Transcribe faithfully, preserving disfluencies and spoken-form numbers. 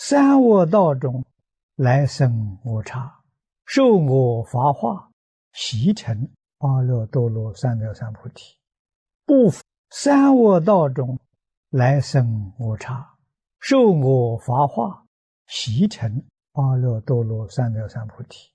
三恶道中来生无常，受我法化，习成阿耨多罗三藐三菩提。不服三恶道中来生无常，受我法化，习成阿耨多罗三藐三菩提。